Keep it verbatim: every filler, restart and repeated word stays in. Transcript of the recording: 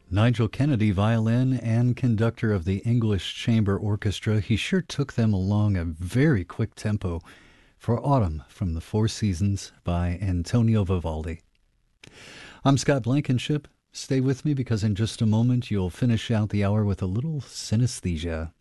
Nigel Kennedy, violin and conductor of the English Chamber Orchestra, he sure took them along a very quick tempo for Autumn from the Four Seasons by Antonio Vivaldi. I'm Scott Blankenship. Stay with me because in just a moment you'll finish out the hour with a little synesthesia.